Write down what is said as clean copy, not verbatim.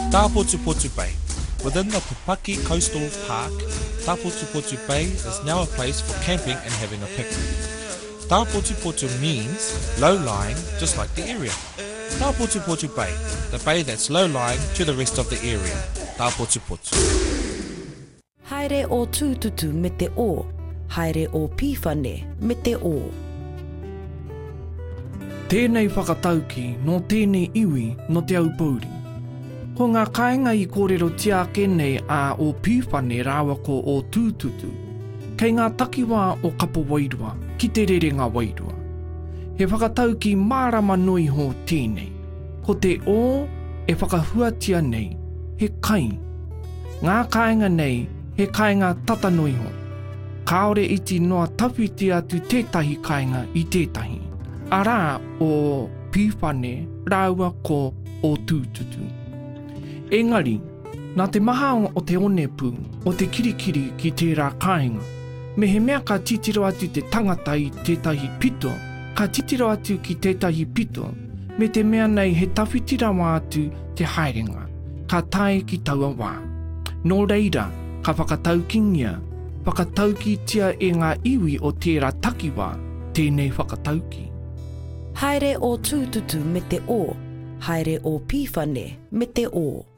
Taputuputu Bay. Within the Pupaki Coastal Park, Taputuputu Bay is now a place for camping and having a picnic. Taputuputu means low-lying, just like the area. Taputuputu Bay, the bay that's low-lying to the rest of the area. Taputuputu. Haere o tūtutu me te o, haere o pīwhane me te o. Tēnei whakatauki no tēnei iwi no te aupauri. Ko ngā kāinga I kōrero tiake nei a o pīwhane rāwa ko o tūtutu, kei ngā takiwā o kapo wairua ki te rerenga wairua. He whakatauki mārama nui ho tēnei. Ko te o e whakahuatia nei, he kai. Ngā kāinga nei, he kāinga tata nui ho. Kāore iti noa tawhiti atu tētahi kāinga I tētahi. Arā o pīwhane rāua ko o tūtutu. Engari, nā te maha o te onepu o te kirikiri ki tērā kāinga, me he mea ka titiro atu te tangata I tētahi pito, ka titiro atu ki tētahi pito, me te mea nei he tawhitirawa atu te haerenga, ka tae ki taua wā. Nō reira, ka whakataukingia, whakataukitia e ngā iwi o tērā takiwā, tēnei whakatauki. Haere o tūtutu me te o, haere o pīwhane me te o.